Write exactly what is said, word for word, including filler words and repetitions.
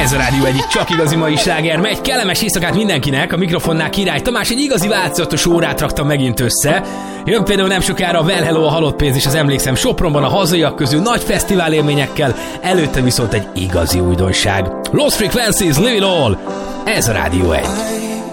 Ez a Rádió egyik csak igazi mai sláger megy. Kellemes éjszakát mindenkinek, a mikrofonnál Király Tamás egy igazi változatos órát raktam megint össze. Jön például nem sokára a Well Hello, a Halott pénz és az Emlékszem Sopronban a hazaiak közül nagy fesztivál élményekkel, előtte viszont egy igazi újdonság. Lost Frequencies, Live It All. Ez a Rádió egy.